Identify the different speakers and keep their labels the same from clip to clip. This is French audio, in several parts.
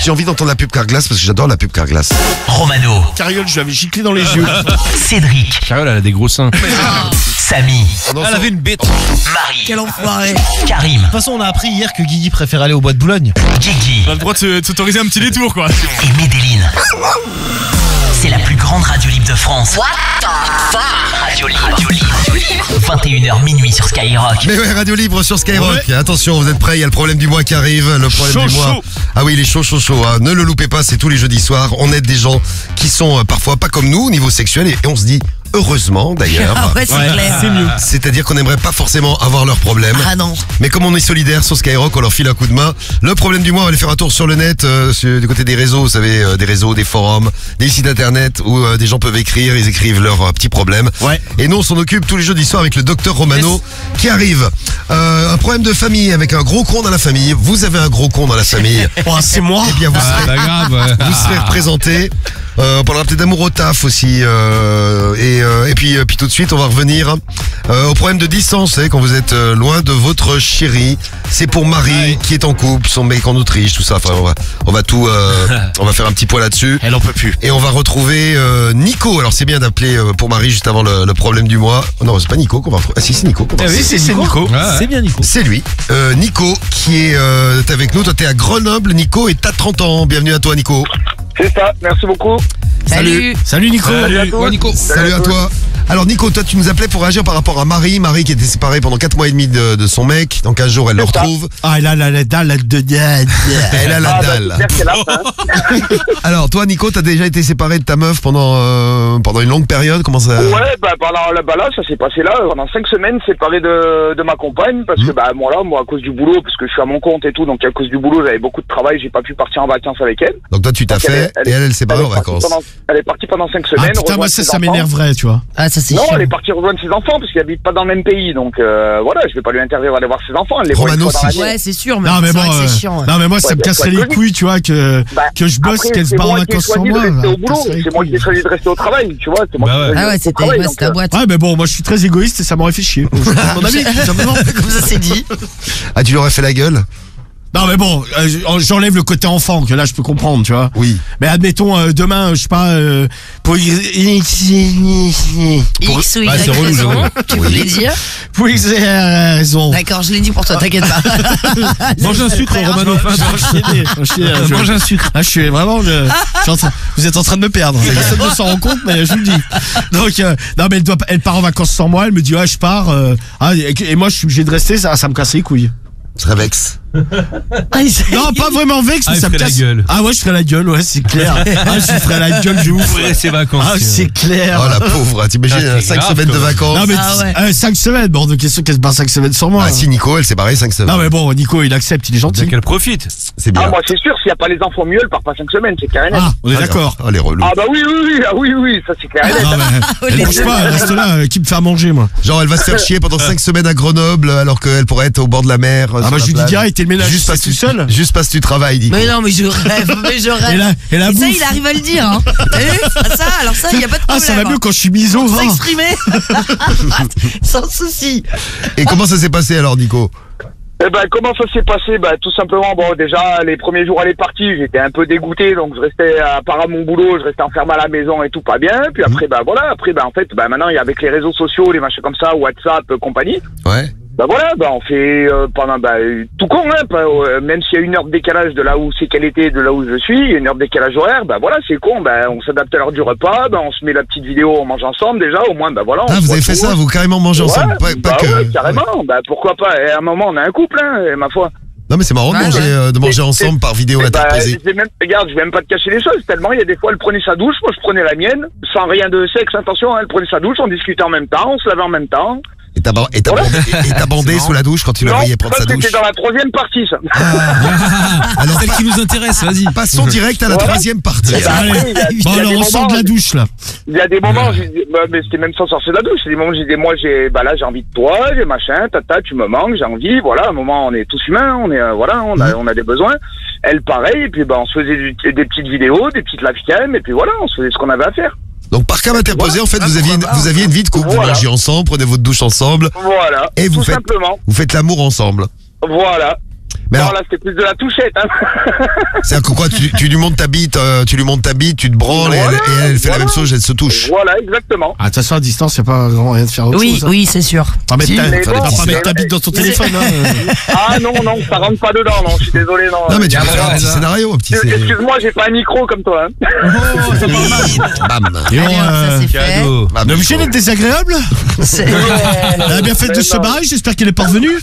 Speaker 1: J'ai envie d'entendre la pub Carglass parce que j'adore la pub Carglass.
Speaker 2: Romano.
Speaker 3: Cariole, je l'avais giclé dans les yeux.
Speaker 2: Cédric.
Speaker 4: Cariole, elle a des gros seins.
Speaker 2: Samy.
Speaker 4: Elle avait une bête.
Speaker 2: Marie.
Speaker 5: Quel enfoiré.
Speaker 2: Karim.
Speaker 3: De toute façon, on a appris hier que Guigui préfère aller au bois de Boulogne.
Speaker 2: Guigui.
Speaker 4: On a le droit de s'autoriser un petit détour, quoi.
Speaker 2: Et Medellin. C'est la plus grande radio libre de France. What the fuck? Radio libre. 21h minuit sur Skyrock.
Speaker 1: Mais ouais, Radio Libre sur Skyrock. Attention, vous êtes prêts, il y a le problème du mois qui arrive. Le problème du mois. Ah oui, il est chaud. Hein. Ne le loupez pas, c'est tous les jeudis soirs. On aide des gens qui sont parfois pas comme nous au niveau sexuel et on se dit heureusement d'ailleurs.
Speaker 5: Ah ouais, c'est clair.
Speaker 4: C'est mieux.
Speaker 1: C'est-à-dire qu'on n'aimerait pas forcément avoir leurs problèmes.
Speaker 5: Ah non.
Speaker 1: Mais comme on est solidaires sur Skyrock, on leur file un coup de main. Le problème du mois, on va aller faire un tour sur le net, du côté des réseaux, vous savez, des réseaux, des forums, des sites internet où des gens peuvent écrire, ils écrivent leurs petits problèmes.
Speaker 3: Ouais.
Speaker 1: Et nous, on s'en occupe tous les jeudis soirs avec le docteur Romano qui arrive. Un problème de famille avec un gros con dans la famille. Vous avez un gros con dans la famille.
Speaker 3: Oh, c'est moi.
Speaker 1: Eh bien, vous serez,
Speaker 4: Pas grave.
Speaker 1: vous serez représenté. On parlera peut-être d'amour au taf aussi. Et puis tout de suite, on va revenir au problème de distance. Vous savez, quand vous êtes loin de votre chérie, c'est pour Marie qui est en couple, son mec en Autriche, tout ça. Enfin, on va tout, on va faire un petit point là-dessus.
Speaker 3: Elle en peut plus.
Speaker 1: Et on va retrouver Nico. Alors c'est bien d'appeler pour Marie juste avant le problème du mois. Non, c'est pas Nico qu'on va. Ah si, c'est Nico.
Speaker 3: Ah oui, c'est Nico.
Speaker 4: Ouais.
Speaker 3: C'est bien Nico.
Speaker 1: C'est lui, Nico, qui est avec nous. Toi, t'es à Grenoble, Nico, et t'as 30 ans. Bienvenue à toi, Nico.
Speaker 6: C'est ça, merci beaucoup.
Speaker 5: Salut.
Speaker 3: Salut Nico.
Speaker 6: Salut à tous.
Speaker 4: Ouais, Nico.
Speaker 1: Salut à toi. Alors Nico, toi tu nous appelais pour réagir par rapport à Marie qui était séparée pendant 4 mois et demi de son mec. Dans 15 jours, elle le
Speaker 6: C'est ça.
Speaker 1: retrouve.
Speaker 3: Ah, elle a la dalle de
Speaker 1: Elle a la
Speaker 6: Ah,
Speaker 1: dalle.
Speaker 6: bah, c'est là, hein.
Speaker 1: Alors toi Nico, t'as déjà été séparé de ta meuf pendant une longue période. Comment ça?
Speaker 6: Ouais, là, ça s'est passé là, pendant 5 semaines, séparé de ma compagne, parce que, moi, à cause du boulot, parce que je suis à mon compte et tout, donc à cause du boulot, j'avais beaucoup de travail, j'ai pas pu partir en vacances avec elle.
Speaker 1: Donc toi tu t'as
Speaker 6: Donc,
Speaker 1: fait et elle s'est barrée en vacances.
Speaker 6: Elle est partie pendant 5
Speaker 3: Ah
Speaker 6: semaines.
Speaker 3: putain, moi
Speaker 6: rejoindre ses
Speaker 3: ça
Speaker 6: enfants.
Speaker 3: m'énerverait, tu vois.
Speaker 5: Ah, ça c'est
Speaker 6: Non,
Speaker 5: chiant.
Speaker 6: elle est partie rejoindre ses enfants, parce qu'ils habitent pas dans le même pays, donc voilà, je vais pas lui interdire d'aller voir ses enfants, elle les voit une
Speaker 1: Romano
Speaker 6: fois dans
Speaker 1: aussi.
Speaker 6: l'année.
Speaker 5: Ouais, c'est sûr, mais
Speaker 3: Non mais
Speaker 5: c'est
Speaker 3: bon,
Speaker 5: vrai que c'est chiant. Ouais.
Speaker 3: non mais moi ça
Speaker 6: Ouais,
Speaker 3: me
Speaker 6: bah,
Speaker 3: casserait
Speaker 6: quoi,
Speaker 3: les couilles, tu vois, que je bosse,
Speaker 6: Après,
Speaker 3: qu'elle se
Speaker 6: c'est
Speaker 3: barre en
Speaker 6: moi qui ai
Speaker 3: vacances sans
Speaker 6: choisi de
Speaker 3: moi.
Speaker 6: rester au boulot,
Speaker 3: casserait les
Speaker 6: c'est moi qui ai
Speaker 3: couilles.
Speaker 6: choisi de rester au travail, tu vois, c'est moi qui ai choisi de
Speaker 5: Ah ouais,
Speaker 6: rester au
Speaker 5: c'était
Speaker 6: travail,
Speaker 5: ouais,
Speaker 6: donc,
Speaker 5: c'était ta boîte.
Speaker 3: Ouais mais bon, moi je suis très égoïste et ça m'aurait fait chier. Mon ami, tout simplement.
Speaker 5: Comme ça c'est dit.
Speaker 1: Ah tu lui aurais fait la gueule?
Speaker 3: Non mais bon, j'enlève le côté enfant que là je peux comprendre, tu vois.
Speaker 1: Oui.
Speaker 3: Mais admettons demain, je sais pas, pour
Speaker 5: X ou Y
Speaker 4: Ouais, c'est relou,
Speaker 5: raison,
Speaker 4: j'avoue.
Speaker 5: tu voulais dire.
Speaker 3: pour X raison.
Speaker 5: D'accord, je l'ai dit pour toi, t'inquiète pas.
Speaker 4: Mange un sucre, Romano. Mange un sucre.
Speaker 3: Ah, je suis vraiment, vous êtes en train de me perdre. Personne ne s'en rend compte, mais je vous le dis. Donc, non, mais elle part en vacances sans moi, elle me dit, ouais, je pars, et moi, je suis obligé de rester, ça me casse les couilles.
Speaker 1: Je serais vexe.
Speaker 3: Non, pas vraiment vexe, mais
Speaker 4: Ah,
Speaker 3: ça
Speaker 4: il
Speaker 3: me
Speaker 4: ferait la
Speaker 3: casse.
Speaker 4: gueule.
Speaker 3: Ah, ouais, je ferais la gueule, ouais, c'est clair. Ah, je ferais la gueule, je ouf.
Speaker 4: Ouais, ses vacances.
Speaker 3: Ah, c'est clair.
Speaker 1: Oh la pauvre, t'imagines
Speaker 4: Ah, c'est
Speaker 1: 5
Speaker 4: grave,
Speaker 1: semaines de
Speaker 4: quand même.
Speaker 1: vacances.
Speaker 3: Non, mais
Speaker 5: Ah ouais.
Speaker 3: 5 semaines, bon, de question qu'elle se barre 5 semaines sans moi.
Speaker 1: Ah si Nico, elle s'est barrée 5 semaines.
Speaker 3: Non, mais bon, Nico, il accepte, il est gentil.
Speaker 4: Qu'elle profite.
Speaker 1: C'est bien.
Speaker 6: Ah, moi, c'est sûr, s'il n'y a pas les enfants mieux, elle part pas 5 semaines, c'est carré net.
Speaker 3: Ah, on est d'accord.
Speaker 1: Oh les relous.
Speaker 6: Ah, bah oui, ça c'est clair et net.
Speaker 3: Non, mais elle bouge pas, elle reste là, qui me fait à manger, moi.
Speaker 1: Genre elle va se faire chier pendant 5 semaines à Grenoble alors qu'elle pourrait être au bord de la mer.
Speaker 3: Ah,
Speaker 1: sur
Speaker 3: bah,
Speaker 1: la
Speaker 3: je lui dis
Speaker 1: plage.
Speaker 3: direct, t'es le ménage,
Speaker 1: Juste
Speaker 3: c'est
Speaker 1: parce
Speaker 3: tout
Speaker 1: que
Speaker 3: seul.
Speaker 1: Juste parce que tu travailles, Nico.
Speaker 5: Mais non, mais je rêve,
Speaker 3: Et la
Speaker 5: Et ça,
Speaker 3: bouffe.
Speaker 5: il arrive à le dire, hein. T'as vu? Ça, alors ça, il n'y a pas de
Speaker 3: Ah,
Speaker 5: problème.
Speaker 3: ça va mieux quand je suis biseau.
Speaker 5: Faut
Speaker 3: hein.
Speaker 5: s'exprimer. Sans souci.
Speaker 1: Et comment ça s'est passé alors, Nico?
Speaker 6: Eh ben, comment ça s'est passé? Bah, tout simplement, bon, déjà, les premiers jours, elle est partie, j'étais un peu dégoûté, donc je restais, à part à mon boulot, je restais enfermé à la maison et tout, pas bien. Puis après, bah, voilà, après, bah, en fait, bah, maintenant, il y a avec les réseaux sociaux, les machins comme ça, WhatsApp, compagnie.
Speaker 1: Ouais.
Speaker 6: Bah voilà, bah on fait pendant tout con, hein, même s'il y a une heure de décalage de là où c'est qu'elle était, de là où je suis, il y a une heure de décalage horaire, bah voilà, c'est con, bah on s'adapte à l'heure du repas, bah on se met la petite vidéo, on mange ensemble déjà, au moins, bah voilà.
Speaker 1: Ah,
Speaker 6: on
Speaker 1: vous
Speaker 6: voit
Speaker 1: avez fait
Speaker 6: tout.
Speaker 1: ça, vous carrément mangé ensemble,
Speaker 6: Ouais,
Speaker 1: pas
Speaker 6: bah
Speaker 1: que.
Speaker 6: ouais, carrément, bah pourquoi pas, et à un moment on a un couple, hein, ma foi.
Speaker 1: Non mais c'est marrant de
Speaker 5: Ouais,
Speaker 1: manger,
Speaker 5: ouais.
Speaker 1: de manger
Speaker 6: Et-
Speaker 1: ensemble par vidéo
Speaker 6: Et bah,
Speaker 1: interposée.
Speaker 6: regarde, je vais même pas te cacher les choses, tellement il y a des fois elle prenait sa douche, moi je prenais la mienne, sans rien de sexe, attention, hein, elle prenait sa douche, on discutait en même temps, on se lavait en même temps.
Speaker 1: Et t'as bandé sous la douche quand tu la
Speaker 6: Non,
Speaker 1: voyais prendre
Speaker 6: ça
Speaker 1: sa douche.
Speaker 6: c'était dans la troisième partie, ça.
Speaker 1: Alors
Speaker 4: Celle qui nous intéresse, vas-y.
Speaker 1: passons direct à la
Speaker 6: Voilà.
Speaker 1: troisième partie.
Speaker 6: Et bah,
Speaker 3: Allez.
Speaker 6: après, il y a
Speaker 3: Bon,
Speaker 6: des
Speaker 3: alors on sort de la
Speaker 6: moments-
Speaker 3: douche, là.
Speaker 6: Il y a des moments, mais c'était même sans sortir de la douche. C'est des moments où j'ai dit, moi, là, j'ai envie de toi, j'ai machin, tata, tu me manques, j'ai envie, voilà. À un moment, on est tous humains, on est, voilà, on a des besoins. Elle, pareil, et puis, bah, on se faisait des petites vidéos, des petites live cam, et puis voilà, on se faisait ce qu'on avait à faire.
Speaker 1: Donc par cam interposé, en fait, vous aviez une vie de couple. Vous
Speaker 6: Voilà.
Speaker 1: mangez ensemble, prenez votre douche ensemble,
Speaker 6: Voilà.
Speaker 1: Et vous
Speaker 6: tout
Speaker 1: faites-
Speaker 6: simplement.
Speaker 1: vous faites l'amour ensemble.
Speaker 6: Voilà.
Speaker 1: Mais
Speaker 6: Non,
Speaker 1: alors,
Speaker 6: là, c'était plus de la touchette, hein.
Speaker 1: c'est-à-dire que quoi, tu lui montes ta bite, tu te branles
Speaker 6: Voilà,
Speaker 1: et elle fait la
Speaker 6: voilà.
Speaker 1: même chose, elle se touche.
Speaker 6: Voilà, exactement.
Speaker 3: Ah, de toute façon, à distance, c'est pas grand rien de faire autre
Speaker 5: Oui,
Speaker 3: chose. hein.
Speaker 5: oui, c'est sûr.
Speaker 3: Pas mettre
Speaker 5: Si,
Speaker 3: ta,
Speaker 6: mais
Speaker 3: pas
Speaker 6: bon,
Speaker 3: pas mettre ta
Speaker 6: mais-
Speaker 3: bite dans ton téléphone. Hein.
Speaker 6: Ah non, ça rentre pas dedans, non, je suis désolé, non.
Speaker 1: Non mais tu
Speaker 6: Y a
Speaker 1: peux faire un
Speaker 6: pas-
Speaker 1: petit scénario, un petit
Speaker 6: Excuse-moi, j'ai pas un micro comme toi, hein.
Speaker 1: bam.
Speaker 3: Et
Speaker 5: Allez, ça c'est fait.
Speaker 4: Cadeau.
Speaker 1: Bam,
Speaker 3: Ne
Speaker 1: du
Speaker 3: Michel
Speaker 1: coup.
Speaker 3: est désagréable.
Speaker 5: C'est-
Speaker 3: Elle a bien fait de se barrer, j'espère qu'elle est pas revenue.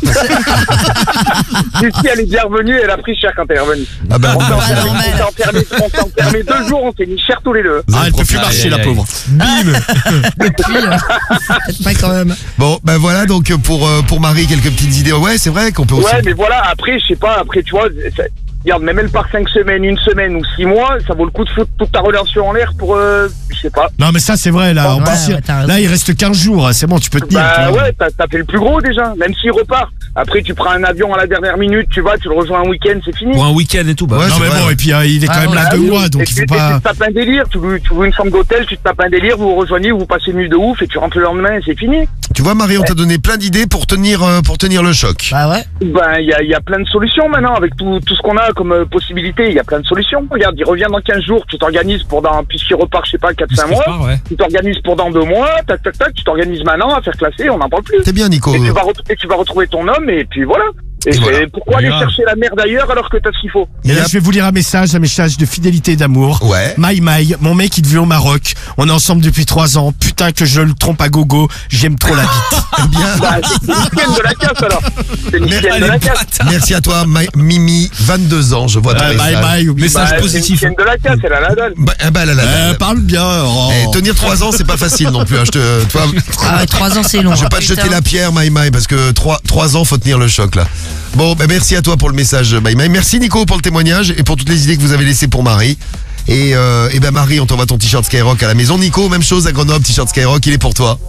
Speaker 6: Si, elle est bien revenue, elle a pris cher quand elle est revenue.
Speaker 1: Ah bah,
Speaker 6: On s'est
Speaker 5: bah,
Speaker 6: enfermé-
Speaker 5: normal.
Speaker 6: on s'est enfermé 2 jours, on s'est mis cher tous les deux.
Speaker 3: Ah, elle peut plus marcher, la
Speaker 4: Aïe, aïe.
Speaker 3: pauvre. Bim.
Speaker 5: Depuis, peut-être pas quand même.
Speaker 1: Bon, ben voilà, donc pour Marie, quelques petites idées. Ouais, c'est vrai qu'on peut aussi.
Speaker 6: Ouais, mais voilà, après, je sais pas, après, tu vois, regarde, même elle part 5 semaines, 1 semaine ou 6 mois, ça vaut le coup de foutre toute ta relation en l'air pour, je sais pas.
Speaker 3: Non, mais ça, c'est vrai, là. En
Speaker 5: Ouais,
Speaker 3: plus,
Speaker 5: ouais, t'as raison.
Speaker 3: là, il reste 15 jours. C'est bon, tu peux tenir.
Speaker 6: Bah
Speaker 3: tu vois.
Speaker 6: ouais, t'as fait le plus gros déjà, même s'il repart. Après, tu prends un avion à la dernière minute, tu vas, tu le rejoins un week-end, c'est fini.
Speaker 4: Pour un week-end et tout, bah.
Speaker 1: Ouais,
Speaker 3: Non,
Speaker 1: c'est
Speaker 3: mais
Speaker 1: vrai.
Speaker 3: bon, et puis il est quand
Speaker 5: Ah,
Speaker 3: même là
Speaker 5: voilà.
Speaker 3: 2 mois, donc
Speaker 6: et
Speaker 3: il
Speaker 6: tu,
Speaker 3: faut
Speaker 6: et
Speaker 3: pas.
Speaker 6: tu te tapes un délire, tu loues une chambre d'hôtel, tu te tapes un délire, vous vous rejoignez, vous passez une nuit de ouf et tu rentres le lendemain, c'est fini.
Speaker 1: Tu vois, Marie, on t'a donné plein d'idées pour tenir le choc.
Speaker 5: Bah ouais.
Speaker 6: Ben, il y a plein de solutions maintenant, avec tout ce qu'on a comme possibilité, il y a plein de solutions. Regarde, il revient dans 15 jours, tu t'organises pour puisqu'il repart, je sais pas, 4-5 mois,
Speaker 4: Ouais.
Speaker 6: tu t'organises pour dans 2 mois, tac, tu t'organises maintenant à faire classer, on n'en parle plus.
Speaker 1: T'es bien, Nico.
Speaker 6: Et tu vas retrouver ton homme, et puis voilà. Et
Speaker 1: voilà.
Speaker 6: pourquoi aller
Speaker 4: Voilà.
Speaker 6: chercher la merde ailleurs alors que t'as ce qu'il faut?
Speaker 3: Et là, je vais vous lire un message de fidélité et d'amour.
Speaker 1: Ouais.
Speaker 3: Maï, mon mec, il vit au Maroc. On est ensemble depuis 3 ans. Putain que je le trompe à gogo. J'aime trop la bite.
Speaker 1: Bien.
Speaker 6: Bah, c'est une chienne de la casse alors. C'est une chienne de la casse.
Speaker 1: Merci à toi, Mimi, 22 ans. Je vois ton message.
Speaker 3: Maï, oui.
Speaker 4: Message
Speaker 6: Bah, c'est une
Speaker 4: positif.
Speaker 6: chienne de la casse, elle a la dalle.
Speaker 1: Bah, là.
Speaker 3: Parle bien. Oh.
Speaker 1: Eh, tenir 3 ans, c'est pas facile non plus. Hein. Toi,
Speaker 5: Ah ouais, 3 ans c'est long.
Speaker 1: je vais pas te jeter
Speaker 5: Putain.
Speaker 1: la pierre, Maï, parce que 3 ans, faut tenir le choc là. Bon, bah, merci à toi pour le message, Maï. Merci Nico pour le témoignage et pour toutes les idées que vous avez laissées pour Marie. Et ben Marie, on t'envoie ton t-shirt Skyrock à la maison. Nico, même chose à Grenoble, t-shirt Skyrock, il est pour toi.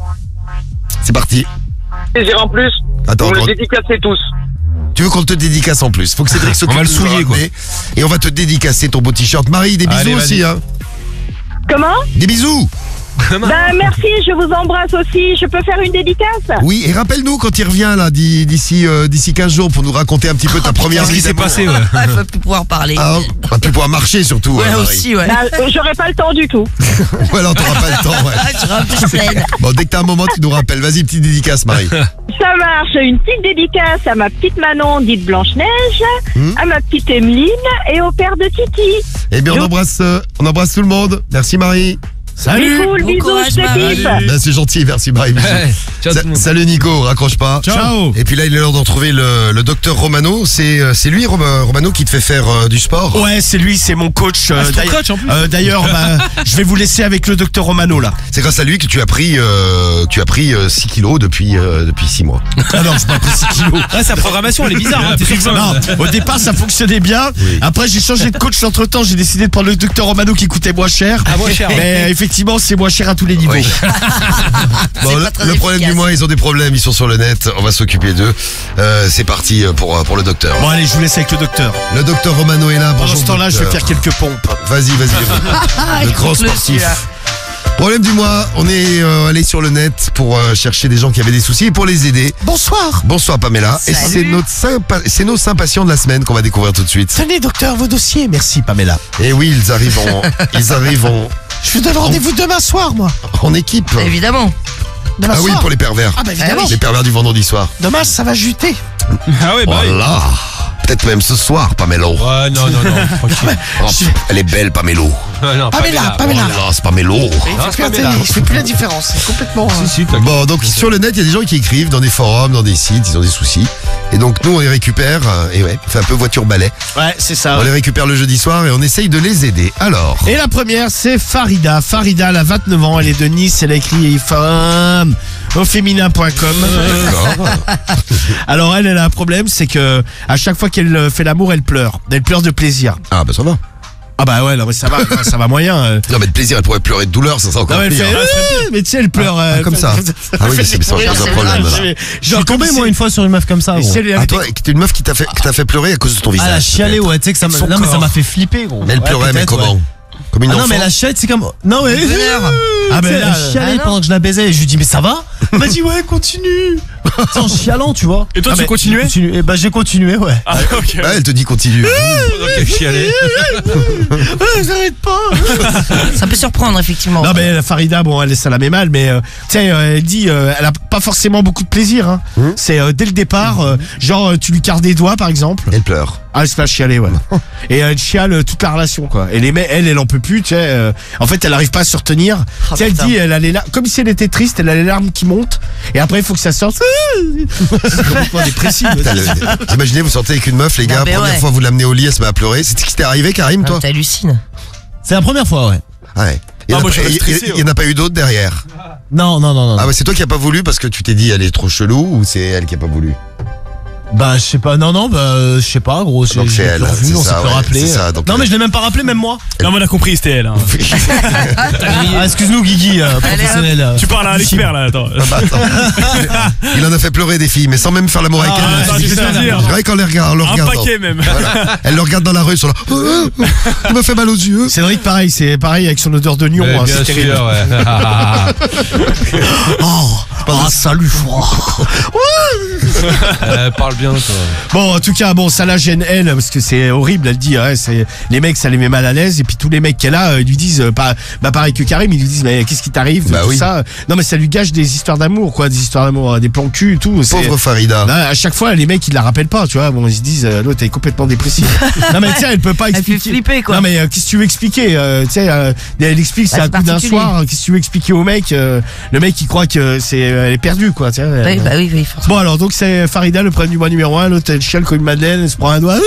Speaker 1: C'est parti.
Speaker 6: Plaisir en plus.
Speaker 1: Attends,
Speaker 6: Vous me
Speaker 1: attends.
Speaker 6: le dédicacez tous.
Speaker 1: Tu veux qu'on te dédicace en plus? Faut que Cédric s'occupe
Speaker 4: va le
Speaker 1: de nous
Speaker 4: souiller, quoi.
Speaker 1: ramener. Et on va te dédicacer ton beau t-shirt. Marie, des bisous
Speaker 4: Allez,
Speaker 1: aussi, hein.
Speaker 7: Comment?
Speaker 1: Des bisous.
Speaker 7: Ben merci, je vous embrasse aussi. Je peux faire une dédicace?
Speaker 1: Oui, et rappelle-nous quand il revient là d'ici 15 jours pour nous raconter un petit peu ta première
Speaker 4: Qu'est-ce
Speaker 1: vie
Speaker 4: qui s'est
Speaker 1: d'amour.
Speaker 4: passé, ouais.
Speaker 5: Ah, il faut plus pouvoir parler.
Speaker 1: Ah, on va plus pouvoir marcher surtout.
Speaker 5: Ouais,
Speaker 1: hein, Marie.
Speaker 5: aussi, ouais.
Speaker 7: Ben, j'aurai pas le temps du tout.
Speaker 1: Ouais, alors t'auras pas le temps, ouais.
Speaker 5: Ah, tu seras un peu pleine.
Speaker 1: Bon, dès que t'as un moment, tu nous rappelles. Vas-y, petite dédicace, Marie.
Speaker 7: Ça marche. Une petite dédicace à ma petite Manon, dite Blanche-Neige, à ma petite Emeline et au père de Titi.
Speaker 1: Eh bien, on embrasse tout le monde. Merci, Marie.
Speaker 3: Salut.
Speaker 7: Cool,
Speaker 5: Bon
Speaker 7: bisous,
Speaker 5: courage,
Speaker 7: je
Speaker 5: Marie.
Speaker 7: kiffe.
Speaker 1: Ben, c'est gentil, merci, Marie. Bisous.
Speaker 4: Ouais. Ciao tout le monde.
Speaker 1: Salut Nico, raccroche pas.
Speaker 3: Ciao.
Speaker 1: Et puis là, il est l'heure d'en trouver le docteur Romano. C'est lui, Romano, qui te fait faire du sport.
Speaker 3: Ouais, c'est lui, c'est mon coach.
Speaker 4: Ah, c'est ton coach, en plus.
Speaker 3: D'ailleurs, bah, je vais vous laisser avec le docteur Romano là.
Speaker 1: C'est grâce à lui que tu as pris 6 kilos depuis 6 mois.
Speaker 3: Ah non, j'ai pas pris 6 kilos.
Speaker 4: Ah, sa programmation, elle est bizarre, hein. T'es sûr que ça-
Speaker 3: Non, au départ ça fonctionnait bien. Après j'ai changé de coach entre temps, j'ai décidé de prendre le docteur Romano qui coûtait moins cher.
Speaker 4: Ah, moins cher.
Speaker 3: Mais effectivement c'est moins cher à tous les niveaux.
Speaker 1: Oui. Bon,
Speaker 5: C'est pas très
Speaker 1: le problème
Speaker 5: efficace.
Speaker 1: du mois, ils ont des problèmes, ils sont sur le net. On va s'occuper d'eux. C'est parti pour le docteur.
Speaker 3: Bon allez, je vous laisse avec le docteur.
Speaker 1: Le docteur Romano est là.
Speaker 3: Pendant
Speaker 1: Bonjour,
Speaker 3: ce temps-là, je vais
Speaker 1: docteur.
Speaker 3: faire quelques pompes.
Speaker 1: Vas-y. Le grand
Speaker 5: écoute-le,
Speaker 1: sportif.
Speaker 5: celui-là.
Speaker 1: Problème du mois, on est allé sur le net pour chercher des gens qui avaient des soucis et pour les aider.
Speaker 3: Bonsoir.
Speaker 1: Bonsoir Pamela. Et
Speaker 5: Salut.
Speaker 1: c'est nos 5 patients de la semaine qu'on va découvrir tout de suite.
Speaker 3: Tenez docteur, vos dossiers. Merci Pamela.
Speaker 1: Et oui, ils arrivent
Speaker 3: Je vous donne rendez-vous demain soir moi.
Speaker 1: en équipe.
Speaker 5: Évidemment.
Speaker 3: Demain
Speaker 1: Ah oui,
Speaker 3: soir.
Speaker 1: pour les pervers.
Speaker 3: Ah bah évidemment.
Speaker 5: Ah oui.
Speaker 1: Les pervers du vendredi soir.
Speaker 3: Demain ça va juter.
Speaker 4: Ah ouais, bah oui.
Speaker 1: Voilà. Peut-être même ce soir, Pamelo.
Speaker 4: Ouais, non, tranquille.
Speaker 1: Oh, elle est belle, Pamelo.
Speaker 4: Ouais, non,
Speaker 3: Pamela.
Speaker 1: Oh là, c'est Pamelo.
Speaker 4: Non, c'est pas Pamela.
Speaker 3: Je fais plus la différence. C'est complètement.
Speaker 4: Si, t'as-
Speaker 1: Bon, donc sur le net, il y a des gens qui écrivent dans des forums, dans des sites, ils ont des soucis. Et donc nous, on les récupère, et ouais, on fait un peu voiture-balai.
Speaker 3: Ouais, c'est ça.
Speaker 1: On les récupère le jeudi soir et on essaye de les aider. Alors,
Speaker 3: Et la première, c'est Farida. Farida, elle a 29 ans, elle est de Nice, elle a écrit femme au féminin.com.
Speaker 1: d'accord.
Speaker 3: Alors elle a un problème, c'est que à chaque fois qu'elle fait l'amour, elle pleure. Elle pleure de plaisir.
Speaker 1: Ah bah ça va.
Speaker 3: Ah bah ouais, non mais ça va moyen.
Speaker 1: Non mais de plaisir, elle pourrait pleurer de douleur, ça sera encore
Speaker 3: Non, elle
Speaker 1: pire.
Speaker 3: fait, mais tu sais, elle pleure.
Speaker 1: comme ça. Ah oui, c'est ça,
Speaker 5: Oui,
Speaker 1: c'est un
Speaker 5: c'est
Speaker 1: problème.
Speaker 5: vrai.
Speaker 1: alors.
Speaker 3: Je suis tombé moi une fois.
Speaker 8: sur une meuf comme ça, gros.
Speaker 1: Ah toi, t'es une meuf qui t'a fait pleurer à cause de ton visage.
Speaker 8: Ah, elle a chialé,
Speaker 1: peut-être.
Speaker 8: ouais, tu sais que ça m'a.
Speaker 1: Son
Speaker 8: Non, mais ça
Speaker 1: corps.
Speaker 8: m'a fait flipper, gros.
Speaker 1: Mais elle
Speaker 8: Ouais,
Speaker 1: pleurait, mais
Speaker 8: peut-être,
Speaker 1: comment
Speaker 8: ouais.
Speaker 1: Comme une
Speaker 8: Ah
Speaker 1: enfant.
Speaker 8: non, mais la chialette, c'est comme. Non, mais.
Speaker 5: Vénère.
Speaker 3: Ah
Speaker 8: Tu sais,
Speaker 3: ben là,
Speaker 8: elle chialait
Speaker 5: ah non.
Speaker 8: pendant que je la baisais et je lui dis, mais ça va?
Speaker 3: elle m'a dit ouais, continue.
Speaker 8: En chialant, tu vois.
Speaker 4: Et toi, tu continuais?
Speaker 8: Et bah, j'ai continué, ouais.
Speaker 4: Ah, ok.
Speaker 1: Elle te dit continue.
Speaker 4: Pendant qu'elle chialait.
Speaker 3: J'arrête pas.
Speaker 5: Ça peut surprendre, effectivement.
Speaker 3: Non mais Farida, bon, elle ça la met mal, mais tu sais, elle dit, elle a pas forcément beaucoup de plaisir. Hein. C'est dès le départ, genre tu lui carres des doigts par exemple.
Speaker 1: Elle pleure.
Speaker 3: Ah, elle se fait chialer, ouais. Et elle chiale toute la relation, quoi. Et elle en peut plus, tu sais. En fait, elle arrive pas à se retenir. Tu sais, elle dit, elle a les larmes, comme si elle était triste, elle a les larmes qui montent. Et après, il faut que ça sorte. C'est complètement dépressif.
Speaker 1: Imaginez, vous sortez avec une meuf, les
Speaker 5: Non,
Speaker 1: gars,
Speaker 5: mais
Speaker 1: première
Speaker 5: ouais.
Speaker 1: fois vous l'amenez au lit, elle se met à pleurer. C'est ce qui t'est arrivé, Karim, toi?
Speaker 5: T'hallucines.
Speaker 8: C'est la première fois, ouais.
Speaker 1: Ouais. Il y en a
Speaker 4: moi,
Speaker 1: pas-
Speaker 4: je serais
Speaker 1: il
Speaker 4: stressé,
Speaker 1: y en a pas eu d'autres derrière.
Speaker 8: Non.
Speaker 1: Ah ouais, c'est toi qui as pas voulu parce que tu t'es dit elle est trop chelou ou c'est elle qui a pas voulu?
Speaker 8: Bah, je sais pas. Non, bah, je sais pas, gros.
Speaker 1: Donc c'est
Speaker 8: J'ai
Speaker 1: elle,
Speaker 8: plus revu,
Speaker 1: c'est
Speaker 8: on s'est
Speaker 1: ça,
Speaker 8: plus
Speaker 1: ouais,
Speaker 8: rappelé.
Speaker 1: c'est ça, donc,
Speaker 8: Non, mais je l'ai même pas rappelé, même moi.
Speaker 4: Non, mais on a compris, c'était elle. Hein.
Speaker 8: Ah, excuse-nous, Guigui, professionnel.
Speaker 4: Tu parles à l'expert, là, attends.
Speaker 1: Bah, attends. Il en a fait pleurer des filles, mais sans même faire l'amour avec
Speaker 4: Ah,
Speaker 1: elle.
Speaker 4: attends, je sais pas dire.
Speaker 1: C'est vrai qu'on les regarde,
Speaker 4: Un paquet, même.
Speaker 1: Voilà. Elle le regarde dans la rue, ils sont là. Il m'a fait mal aux yeux.
Speaker 3: Cédric, pareil, c'est pareil avec son odeur de lion. Hein, c'est terrible. Salut, froid.
Speaker 9: Parle bien, toi.
Speaker 3: Bon, en tout cas, bon, ça la gêne elle parce que c'est horrible. Elle dit, ouais, c'est les mecs, ça les met mal à l'aise. Et puis tous les mecs qu'elle a, ils lui disent, pareil que Karim, ils lui disent, mais qu'est-ce qui t'arrive,
Speaker 1: Bah
Speaker 3: tout
Speaker 1: oui.
Speaker 3: ça. Non, mais ça lui gâche des histoires d'amour, quoi, des histoires d'amour, des plans cul et tout.
Speaker 1: Pauvre Farida.
Speaker 3: À chaque fois, les mecs, ils la rappellent pas, tu vois. Bon, ils se disent, l'autre, elle est complètement dépressive. Non, mais tiens, elle peut pas
Speaker 5: Elle
Speaker 3: expliquer.
Speaker 5: fait flipper, quoi.
Speaker 3: Non, mais qu'est-ce que tu veux expliquer tu sais, elle explique, c'est
Speaker 5: Bah,
Speaker 3: un
Speaker 5: c'est
Speaker 3: coup d'un
Speaker 5: particulier.
Speaker 3: soir. Qu'est-ce que tu veux expliquer au mec le mec, il croit que elle est perdue, quoi. Tu sais,
Speaker 5: Oui, bah oui, forcément.
Speaker 3: Bon, alors, donc, c'est Farida, le problème du mois numéro 1. L'autre, elle chiale comme une madeleine, elle se prend un doigt.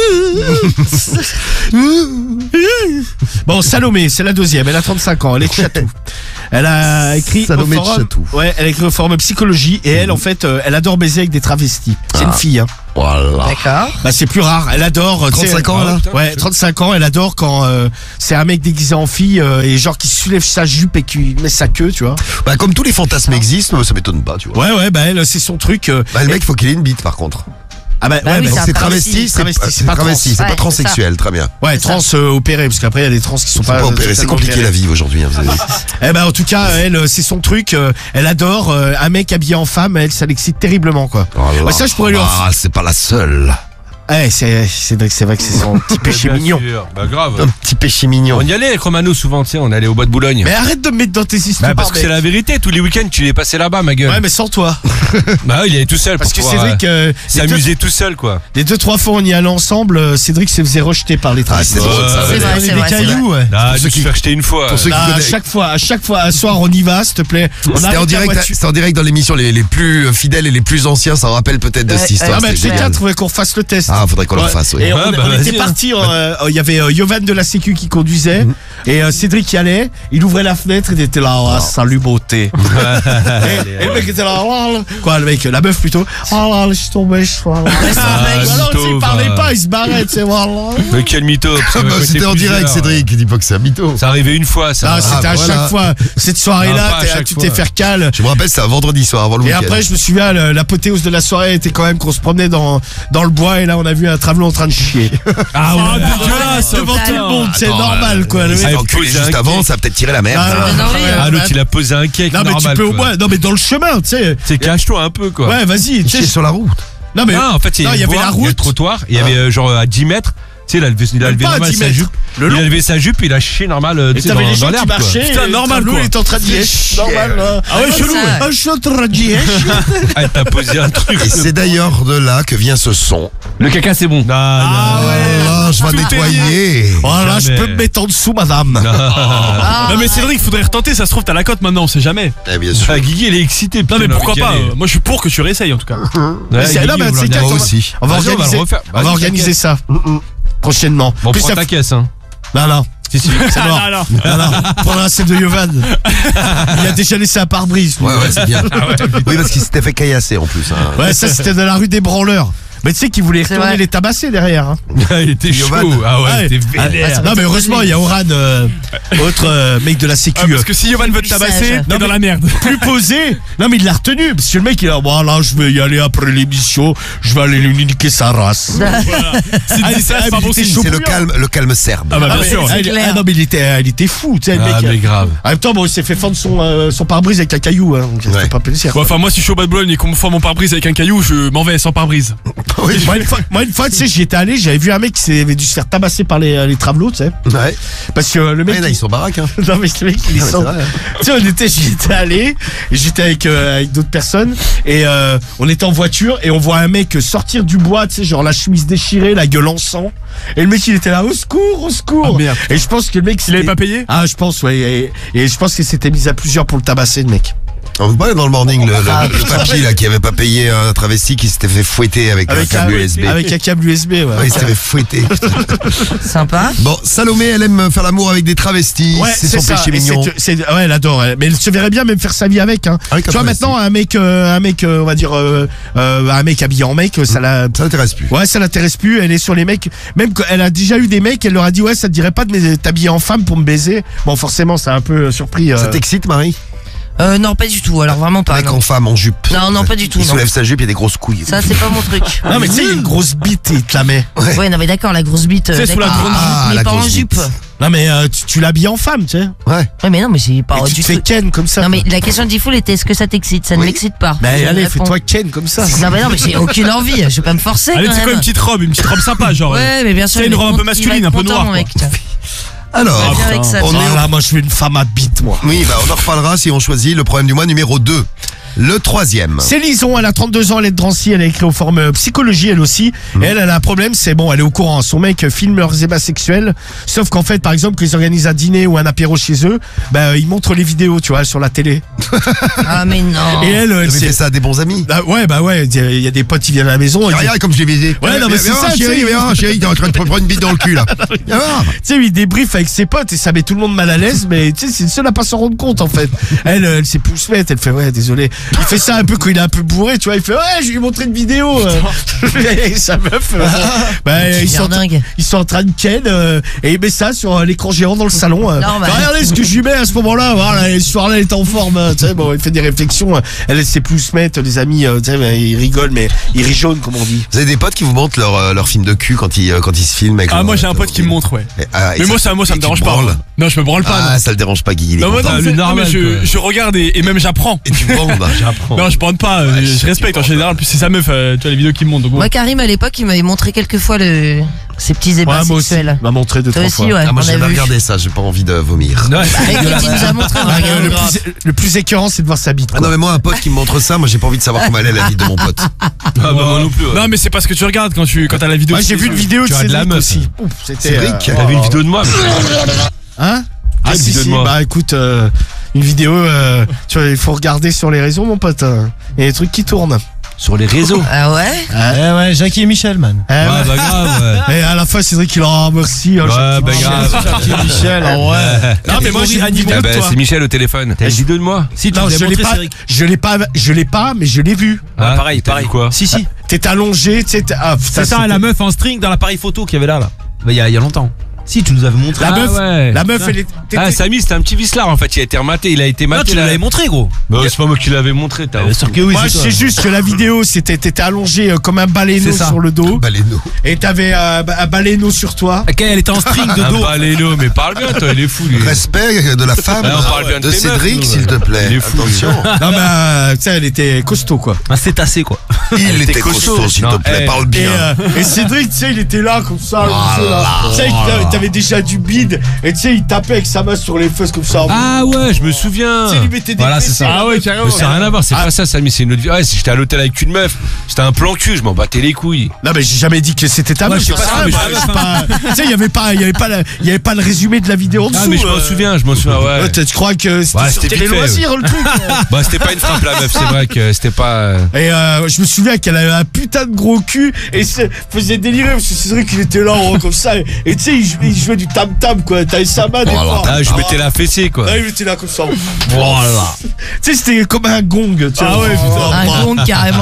Speaker 3: Bon, Salomé, c'est la deuxième. Elle a 35 ans. Elle est de Chatou. Elle a écrit
Speaker 1: Salomé
Speaker 3: au
Speaker 1: de
Speaker 3: forum.
Speaker 1: Chatou.
Speaker 3: Ouais, elle a écrit au forum psychologie. Et elle, en fait, elle adore baiser avec des travestis. C'est une fille, hein.
Speaker 1: Voilà.
Speaker 5: D'accord.
Speaker 3: Bah, c'est plus rare. Elle adore. tu sais,
Speaker 1: 35 ans, là?
Speaker 3: Ouais, 35 ans. Elle adore quand c'est un mec déguisé en fille et genre qui soulève sa jupe et qui met sa queue, tu vois.
Speaker 1: Bah, comme tous les fantasmes existent, ça m'étonne pas, tu vois.
Speaker 3: Ouais, bah, elle, c'est son truc.
Speaker 1: Bah, le mec, faut qu'il ait une bite, par contre.
Speaker 3: Ah, bah,
Speaker 5: Bah
Speaker 3: ouais,
Speaker 5: oui,
Speaker 3: bah,
Speaker 5: c'est un
Speaker 1: C'est
Speaker 5: travesti.
Speaker 1: travesti,
Speaker 3: Travesti,
Speaker 1: c'est pas travesti, c'est
Speaker 5: Ouais,
Speaker 1: pas
Speaker 5: c'est
Speaker 1: transsexuel, très bien.
Speaker 3: ouais,
Speaker 5: c'est
Speaker 3: trans opéré, parce qu'après, il y a des trans qui sont
Speaker 1: C'est pas opéré, c'est
Speaker 3: totalement
Speaker 1: compliqué
Speaker 3: opérés.
Speaker 1: la vie aujourd'hui. Hein, vous savez.
Speaker 3: Eh ben, en tout cas, elle, c'est son truc. Elle adore un mec habillé en femme. Elle, ça l'excite terriblement, quoi.
Speaker 1: Oh là
Speaker 3: Ouais, ça, je pourrais lui en.
Speaker 1: Ah, c'est pas la seule.
Speaker 3: Eh, c'est vrai que c'est son petit péché
Speaker 9: Bien
Speaker 3: mignon.
Speaker 9: sûr. Bah, grave.
Speaker 1: Un petit péché mignon.
Speaker 9: On y allait avec Romano souvent, tu sais, on allait au bois de Boulogne.
Speaker 3: Mais arrête de me mettre dans tes histoires.
Speaker 9: Bah, parce que
Speaker 3: mec.
Speaker 9: c'est la vérité, tous les week-ends, tu les passais là-bas, ma gueule.
Speaker 3: Ouais, mais sans toi.
Speaker 9: Bah, il allait tout seul
Speaker 3: Parce
Speaker 9: pour
Speaker 3: que
Speaker 9: pouvoir,
Speaker 3: Cédric,
Speaker 9: s'amuser tout seul, quoi.
Speaker 3: les 2-3 fois on y allait ensemble, Cédric se faisait rejeter par les
Speaker 1: Ah,
Speaker 3: travestis.
Speaker 1: c'est drôle, ça.
Speaker 5: C'est vrai,
Speaker 3: Des
Speaker 5: c'est vrai.
Speaker 3: cailloux, ouais.
Speaker 9: Ah,
Speaker 1: Pour
Speaker 9: je
Speaker 1: ceux
Speaker 9: me
Speaker 1: qui-
Speaker 9: suis fait rejeter une fois.
Speaker 1: pour ceux qui
Speaker 3: Ah, à
Speaker 1: connaissent-
Speaker 3: chaque fois, un soir on y va, s'il te plaît. On
Speaker 1: C'était
Speaker 3: arrête
Speaker 1: en
Speaker 3: la
Speaker 1: direct,
Speaker 3: voiture.
Speaker 1: c'était en direct dans l'émission les plus fidèles et les plus anciens, ça rappelle peut-être de
Speaker 5: Ouais,
Speaker 1: cette histoire.
Speaker 3: Ah, mais
Speaker 1: c'était
Speaker 3: le
Speaker 1: génial.
Speaker 3: C4, faudrait qu'on fasse le test.
Speaker 1: Ah, faudrait qu'on le
Speaker 3: Ouais.
Speaker 1: fasse, oui.
Speaker 3: Et
Speaker 9: Ouais,
Speaker 3: on,
Speaker 9: bah,
Speaker 3: on
Speaker 9: vas-y,
Speaker 3: était
Speaker 9: hein.
Speaker 3: partis, il y avait Yovan de la Sécu qui conduisait, et Cédric y allait, il ouvrait la fenêtre, il était là, ah, salut beauté. et le mec était là, oh, là. Quoi, le mec, la meuf plutôt, oh là, je suis tombé, je suis là. Alors,
Speaker 9: mytho,
Speaker 3: il parlait
Speaker 9: va.
Speaker 3: pas, il se barrait, tu sais, voilà.
Speaker 9: Mais quel mytho. parce que
Speaker 1: Ah, bah,
Speaker 9: moi,
Speaker 1: c'était en
Speaker 9: plusieurs.
Speaker 1: direct, Cédric. Dis pas que c'est un mytho.
Speaker 9: Ça arrivait une fois, ça.
Speaker 3: Ah, c'était à
Speaker 1: voilà.
Speaker 3: chaque fois. Cette
Speaker 9: Non,
Speaker 3: soirée-là,
Speaker 9: pas à chaque
Speaker 3: tu
Speaker 9: fois.
Speaker 3: t'es fait cale.
Speaker 1: Je me rappelle, c'était un vendredi soir avant le
Speaker 3: Et
Speaker 1: week-end.
Speaker 3: après, je me souviens, l'apothéose de la soirée était quand même qu'on se promenait dans le bois et là, on a vu un travelot en train de chier.
Speaker 9: Ah ouais,
Speaker 3: dégueulasse, devant tout le monde, c'est
Speaker 1: Attends,
Speaker 3: normal, quoi. Le
Speaker 1: Il
Speaker 3: mec.
Speaker 1: s'est
Speaker 9: Ah,
Speaker 1: enculé
Speaker 9: posé
Speaker 1: juste
Speaker 9: un
Speaker 1: avant,
Speaker 9: cake.
Speaker 1: ça a peut-être tiré la merde.
Speaker 3: Ah,
Speaker 1: hein.
Speaker 5: non, oui,
Speaker 9: Ah, l'autre, il a posé un cake
Speaker 3: Non, mais
Speaker 9: normal.
Speaker 3: tu peux au
Speaker 9: quoi.
Speaker 3: moins. Non, mais dans le chemin, tu sais.
Speaker 9: C'est cache-toi un peu, quoi.
Speaker 3: Ouais, vas-y, tu
Speaker 1: Chier
Speaker 3: sais.
Speaker 1: sur la route.
Speaker 3: Non, mais.
Speaker 9: Non, en fait, il y
Speaker 3: non,
Speaker 9: avait
Speaker 3: la
Speaker 9: il y a le
Speaker 3: route.
Speaker 9: trottoir, et il y avait genre à 10 mètres. Tu sais, il a levé
Speaker 3: Pas à
Speaker 9: normal
Speaker 3: 10
Speaker 9: sa
Speaker 3: mètres.
Speaker 9: jupe.
Speaker 3: Le
Speaker 9: Il
Speaker 3: long.
Speaker 9: a levé sa jupe, il a chié normal
Speaker 3: Et
Speaker 9: tu sais,
Speaker 3: t'avais les
Speaker 9: dans
Speaker 3: gens qui
Speaker 9: l'herbe, quoi.
Speaker 3: marchaient.
Speaker 4: Putain,
Speaker 3: et
Speaker 4: normal,
Speaker 3: le travelot,
Speaker 4: quoi.
Speaker 3: il était en train de dire. Normal, là.
Speaker 4: Ah ouais, chelou, ouais.
Speaker 3: Je suis en train de dire.
Speaker 9: Ah, t'as posé un truc.
Speaker 1: Et c'est d'ailleurs de là que vient ce son.
Speaker 9: Le caca, c'est bon.
Speaker 3: Ah ouais.
Speaker 1: Ah, je vais nettoyer.
Speaker 3: Voilà, je
Speaker 9: Jamais.
Speaker 3: peux me mettre en dessous, madame.
Speaker 4: Non, mais Cédric, faudrait retenter, ça se trouve, t'as la cote maintenant, on sait jamais.
Speaker 1: Eh bien sûr.
Speaker 9: Ah, Guigui, il est excité.
Speaker 4: Non, mais
Speaker 9: putain,
Speaker 4: pourquoi
Speaker 9: le
Speaker 4: pas
Speaker 9: week-end,
Speaker 4: Moi, je suis pour que tu réessayes, en tout cas.
Speaker 9: Ouais,
Speaker 3: c'est- non,
Speaker 9: Guigui,
Speaker 3: mais
Speaker 9: on
Speaker 3: c'est
Speaker 9: l'a
Speaker 3: quatre,
Speaker 1: Moi
Speaker 3: on va-
Speaker 1: aussi.
Speaker 3: On va
Speaker 9: Vas-y, on va le
Speaker 3: organiser.
Speaker 9: refaire.
Speaker 3: On va
Speaker 9: Vas-y,
Speaker 3: organiser ça. Prochainement.
Speaker 9: Bon,
Speaker 3: Plus
Speaker 9: prends
Speaker 3: ça
Speaker 9: ta
Speaker 3: fait-
Speaker 9: caisse, hein.
Speaker 3: Non.
Speaker 9: Si, si.
Speaker 3: C'est mort.
Speaker 4: Non,
Speaker 3: Non, non, prends celle de Yovan. Il a déjà laissé un pare-brise. lui.
Speaker 1: Ouais, c'est bien. Oui, parce qu'il s'était fait caillasser en plus. Hein.
Speaker 3: Ouais, ça c'était dans la rue des Branleurs. Mais tu sais qu'il voulait
Speaker 5: C'est
Speaker 3: retourner
Speaker 5: vrai.
Speaker 3: les tabasser derrière. Hein.
Speaker 9: Il était chaud.
Speaker 1: Yovan.
Speaker 9: Ah ouais, il était
Speaker 3: Ah,
Speaker 9: vénère.
Speaker 3: non mais heureusement il y a Oran, autre mec de la sécu.
Speaker 4: Parce que si Yovan veut te tabasser, t'es dans la merde.
Speaker 3: Plus posé. Non mais il l'a retenu parce que le mec il a bon là je vais y aller après l'émission, je vais aller lui niquer sa race.
Speaker 4: S'il dit ça, c'est pas bon signe.
Speaker 1: C'est le calme serbe.
Speaker 4: Ah bah bien
Speaker 3: mais,
Speaker 4: sûr.
Speaker 3: ah,
Speaker 5: clair.
Speaker 3: non mais il était fou, tu sais le
Speaker 9: Ah,
Speaker 3: mec.
Speaker 9: mais grave.
Speaker 3: En même temps bon il s'est fait fendre son pare-brise avec un caillou, hein, donc ça
Speaker 1: Ouais.
Speaker 3: fait pas plaisir.
Speaker 4: Bon, enfin, moi, si je suis au Bad Boulogne et qu'on me forme mon pare-brise avec un caillou, je m'en vais sans pare-brise.
Speaker 1: Oui,
Speaker 3: Moi une fois tu sais j'y étais allé, j'avais vu un mec qui avait dû se faire tabasser par les travelots, tu sais.
Speaker 1: ouais.
Speaker 3: Parce que le mec
Speaker 1: Ouais, là, ils sont baraques. Hein.
Speaker 3: non mais le mec il est
Speaker 1: Ouais, c'est
Speaker 3: sans.
Speaker 1: vrai, hein.
Speaker 3: Tu sais j'y étais allé, et j'étais avec d'autres personnes et on était en voiture et on voit un mec sortir du bois, tu sais genre la chemise déchirée, la gueule en sang, et le mec il était là au secours.
Speaker 4: Ah, merde.
Speaker 3: Et je pense que le mec
Speaker 4: Il avait pas payé?
Speaker 3: Ah je pense ouais, et je pense qu'il s'était mis à plusieurs pour le tabasser le mec.
Speaker 1: On vous parlait dans le morning le papy là qui avait pas payé un travesti qui s'était fait fouetter avec un câble USB.
Speaker 3: Avec un câble USB ouais.
Speaker 1: Ouais, il s'était fait fouetter.
Speaker 5: Sympa.
Speaker 1: Bon, Salomé, elle aime faire l'amour avec des travestis.
Speaker 3: Ouais,
Speaker 1: c'est son
Speaker 3: ça.
Speaker 1: péché
Speaker 3: Et
Speaker 1: mignon.
Speaker 3: ouais, elle adore. Mais elle se verrait bien même faire sa vie avec. Hein.
Speaker 1: Avec
Speaker 3: Tu
Speaker 1: un
Speaker 3: vois
Speaker 1: travesti.
Speaker 3: maintenant un mec, on va dire un mec habillé en mec, ça la.
Speaker 1: Ça n'intéresse plus.
Speaker 3: Ouais, ça l'intéresse plus. Elle est sur les mecs. Même qu'elle a déjà eu des mecs, elle leur a dit ouais, ça te dirait pas de t'habiller en femme pour me baiser. Bon, forcément, ça a un peu surpris.
Speaker 1: Ça t'excite, Marie?
Speaker 5: Non, pas du tout. Alors vraiment pas.
Speaker 1: Mec
Speaker 5: Non,
Speaker 1: en femme, en jupe.
Speaker 5: non, pas du tout.
Speaker 1: Il
Speaker 5: Non.
Speaker 1: soulève sa jupe, il y a des grosses couilles.
Speaker 5: Ça, c'est pas mon truc.
Speaker 3: Non, mais tu sais, il y a une grosse bite, il te la met.
Speaker 5: Ouais, non, mais d'accord, la grosse bite.
Speaker 4: C'est sous la
Speaker 5: d'accord.
Speaker 4: grande
Speaker 1: jupe. Ah,
Speaker 5: mais
Speaker 1: la
Speaker 5: pas en
Speaker 1: grosse
Speaker 5: jupe.
Speaker 1: bite.
Speaker 3: Non, mais tu l'habilles en femme, tu sais.
Speaker 1: Ouais.
Speaker 5: Ouais, mais non, mais j'ai pas
Speaker 3: Et tu
Speaker 5: du
Speaker 3: te fais
Speaker 5: tout.
Speaker 3: ken comme ça.
Speaker 5: Non, mais la question de Diffoul était est-ce que ça t'excite? Ça ne
Speaker 1: Oui.
Speaker 5: m'excite pas.
Speaker 3: Mais
Speaker 5: Je
Speaker 3: allez,
Speaker 5: réponds.
Speaker 3: fais-toi ken comme ça.
Speaker 5: Non, mais j'ai aucune envie. Je vais pas me forcer.
Speaker 4: Allez,
Speaker 5: quand
Speaker 4: c'est quoi
Speaker 5: même.
Speaker 4: une petite robe sympa, genre.
Speaker 5: Ouais, mais bien sûr.
Speaker 4: C'est une
Speaker 5: il va
Speaker 4: robe
Speaker 5: être
Speaker 4: un peu
Speaker 5: content,
Speaker 4: masculine,
Speaker 5: il va
Speaker 4: un
Speaker 5: être
Speaker 4: peu
Speaker 5: content,
Speaker 4: noire,
Speaker 5: mon
Speaker 4: quoi.
Speaker 5: mec, tiens.
Speaker 1: Alors,
Speaker 5: Viens avec ça,
Speaker 1: on
Speaker 5: tiens.
Speaker 1: est
Speaker 3: Oh là, moi, je veux une femme à bite, moi.
Speaker 1: oui, bah, on en reparlera si on choisit le problème du mois numéro 2. Le troisième.
Speaker 3: C'est Lison, elle a 32 ans, elle est de Drancy, elle a écrit aux formes psychologie elle aussi. Et elle a un problème, c'est bon, elle est au courant. Son mec filme leurs ébats sexuels. Sauf qu'en fait, par exemple, quand ils organisent un dîner ou un apéro chez eux, bah, ils montrent les vidéos, tu vois, sur la télé.
Speaker 5: Ah, mais non.
Speaker 3: Et elle,
Speaker 1: Vous
Speaker 3: c'est
Speaker 1: fait ça à des bons amis.
Speaker 3: bah ouais, il y a des potes qui viennent à la maison. ils disent-
Speaker 1: Regarde comme je l'ai baisé.
Speaker 3: Ouais, non, mais c'est ça,
Speaker 1: chérie, chérie, t'es en train de te prendre une bite dans le cul, là. Viens voir.
Speaker 3: Tu sais, il débrief avec ses potes et ça met tout le monde mal à l'aise, mais tu sais, c'est le seul à pas s'en rendre compte, en fait. Elle s'est pousse mettre, elle fait, ouais, désolé. Il fait ça un peu quand il est un peu bourré, tu vois, il fait, ouais, je lui ai montré une vidéo. Et sa meuf, bah, ils sont en train de ken, et il met ça sur l'écran géant dans le salon.
Speaker 5: Non, bah.
Speaker 3: Regardez ce que je lui mets à ce moment-là, voilà, ce soir-là, elle est en forme, tu sais, bon, il fait des réflexions, elle sait plus se mettre, les amis, tu sais, bah, ils rigolent, mais ils rit jaune, comme on dit.
Speaker 1: Vous avez des potes qui vous montrent leur film de cul quand ils se filment avec
Speaker 4: Ah,
Speaker 1: leur-
Speaker 4: moi, j'ai un pote qui me montre, ouais.
Speaker 1: Et
Speaker 4: Mais moi, ça me
Speaker 1: et tu
Speaker 4: dérange
Speaker 1: te
Speaker 4: pas.
Speaker 1: branles.
Speaker 4: Non, je me branle pas.
Speaker 1: Ah,
Speaker 4: non.
Speaker 1: ça le dérange pas, Guy. Il est
Speaker 4: Non, moi,
Speaker 1: content.
Speaker 4: non,
Speaker 9: le
Speaker 4: non,
Speaker 9: normal,
Speaker 4: mais
Speaker 9: quoi.
Speaker 4: je regarde et même j'apprends.
Speaker 1: Et tu bandes.
Speaker 4: Non, je bande pas, je respecte en général. Puis c'est sa meuf, tu vois, les vidéos qui me montrent. Donc, bon.
Speaker 5: Moi, Karim, à l'époque, il m'avait montré quelques fois ses petits ébats
Speaker 3: moi aussi,
Speaker 5: sexuels.
Speaker 3: il m'a montré deux,
Speaker 5: Toi
Speaker 3: trois
Speaker 5: aussi,
Speaker 3: fois.
Speaker 5: ouais.
Speaker 1: Ah, moi,
Speaker 5: on
Speaker 1: j'ai
Speaker 5: a
Speaker 1: jamais
Speaker 5: vu.
Speaker 1: regardé ça, j'ai pas envie de vomir.
Speaker 9: Ouais.
Speaker 5: Écoute, il nous a montré. on a
Speaker 3: Ah,
Speaker 5: regardé.
Speaker 3: le plus écœurant, c'est de voir sa bite.
Speaker 1: Ah non, mais moi, un pote qui me montre ça, moi, j'ai pas envie de savoir comment elle est la vie de mon pote.
Speaker 9: Ah bah moi non plus. ouais.
Speaker 4: Non, mais c'est pas ce que tu regardes quand t'as la vidéo.
Speaker 3: Moi, j'ai vu une vidéo de
Speaker 9: Tu as de la
Speaker 3: Cédric
Speaker 9: meuf.
Speaker 3: aussi. Ouf, c'était.
Speaker 1: Cédric
Speaker 9: T'as vu une vidéo de moi
Speaker 3: Hein? Ah,
Speaker 9: Quelle
Speaker 3: si,
Speaker 9: vidéo de
Speaker 3: si,
Speaker 9: moi
Speaker 3: bah écoute, une vidéo, tu vois, il faut regarder sur les réseaux, mon pote. Il y a des trucs qui tournent.
Speaker 9: sur les réseaux.
Speaker 5: Ah ouais?
Speaker 8: Ouais, Jackie et Michel, man.
Speaker 3: Eh,
Speaker 9: Ouais,
Speaker 3: ouais.
Speaker 9: bah grave, ouais.
Speaker 3: Et à la fin, Cédric, il en remercie.
Speaker 9: Ouais, bah grave.
Speaker 8: Jackie et Michel, en vrai.
Speaker 3: Non, mais moi, j'ai une vidéo
Speaker 9: Ah
Speaker 3: de
Speaker 9: bah,
Speaker 3: toi.
Speaker 9: c'est Michel au téléphone. T'as une vidéo de moi?
Speaker 8: Si, tu
Speaker 3: Non,
Speaker 8: nous as
Speaker 3: je l'ai
Speaker 8: montré,
Speaker 3: pas,
Speaker 8: Cédric.
Speaker 3: je l'ai pas, mais je l'ai vu.
Speaker 9: Ah,
Speaker 8: pareil,
Speaker 9: t'as
Speaker 8: pareil.
Speaker 9: vu quoi?
Speaker 8: Si, si.
Speaker 3: T'es allongé, tu sais, ah, putain,
Speaker 8: C'est ça,
Speaker 3: c'était-
Speaker 8: la meuf en string dans l'appareil photo qu'il y avait là. Bah, il y a longtemps. Si, tu nous avais montré.
Speaker 3: La meuf,
Speaker 9: ouais.
Speaker 3: la meuf, elle est.
Speaker 9: Ah, Samy, c'était un petit vislard en fait. Il a été rematé, il a été
Speaker 8: Non,
Speaker 9: maté.
Speaker 8: tu nous
Speaker 9: là.
Speaker 8: l'avais montré, gros.
Speaker 9: Bah, c'est pas moi qui l'avais montré. T'as
Speaker 8: Bien sûr que oui,
Speaker 3: Moi, je
Speaker 8: c'est
Speaker 3: sais
Speaker 8: toi.
Speaker 3: juste que la vidéo, t'étais allongé comme un baleineau
Speaker 8: C'est ça.
Speaker 3: sur le dos.
Speaker 1: Baleineau.
Speaker 3: Et t'avais un baleineau sur toi.
Speaker 8: Ok, elle était en string de
Speaker 9: un
Speaker 8: dos.
Speaker 9: baléno, mais parle bien, toi, il est fou lui.
Speaker 1: Respect de la femme.
Speaker 9: Ouais, on parle bien de
Speaker 1: de
Speaker 9: tes
Speaker 1: Cédric,
Speaker 9: meufs,
Speaker 1: s'il te plaît.
Speaker 9: Il est fou,
Speaker 1: Attention.
Speaker 3: Non, mais tu sais, elle était costaud, quoi.
Speaker 8: Un cétacé, quoi.
Speaker 1: Il était costaud, s'il te
Speaker 9: Non,
Speaker 1: plaît.
Speaker 9: hey.
Speaker 1: Parle
Speaker 3: Et,
Speaker 1: bien.
Speaker 3: et Cédric, tu sais, il était là comme ça. Tu sais, t'avais déjà du bide. Et tu sais, il tapait avec sa main sur les fesses comme ça.
Speaker 9: Ah ouais, je me souviens.
Speaker 3: Tu sais, il mettait des
Speaker 8: Voilà, c'est
Speaker 3: fessées.
Speaker 8: ça.
Speaker 4: Ah ouais, carrément.
Speaker 9: Mais ça n'a rien à voir, c'est pas ça, Samy, c'est une autre vie. Ouais, si j'étais à l'hôtel avec une meuf, c'était un plan cul, je m'en battais les couilles.
Speaker 3: Non, mais j'ai jamais dit que c'était ta meuf.
Speaker 9: je sais pas
Speaker 3: ça,
Speaker 9: ça, mais
Speaker 3: moi,
Speaker 9: je-
Speaker 3: je sais pas. Tu sais, il y avait pas le résumé de la vidéo en dessous.
Speaker 9: Ah, mais je m'en souviens, ouais.
Speaker 3: Ouais, tu crois que c'était
Speaker 9: Ouais,
Speaker 3: sur
Speaker 9: c'était
Speaker 3: Télé
Speaker 9: vite fait,
Speaker 3: Loisirs, le truc.
Speaker 9: Bah, c'était pas une frappe la meuf, c'est vrai que c'était pas.
Speaker 3: Et je me souviens qu'elle avait un putain de gros cul et faisait délirer parce que Cédric il était là comme ça et tu sais il jouait du tam-tam, quoi. T'avais sa main des fois.
Speaker 9: Ah, je mettais la fessée, quoi.
Speaker 3: Ah, il était là comme ça. Voilà. Tu sais, c'était comme un gong. Ah ouais, putain.
Speaker 5: Un gong carrément.